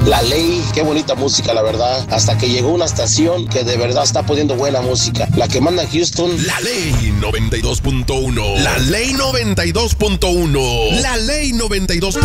La Ley, qué bonita música, la verdad. Hasta que llegó una estación que de verdad está poniendo buena música. La que manda en Houston. La Ley 92.1. La Ley 92.1. La Ley 92.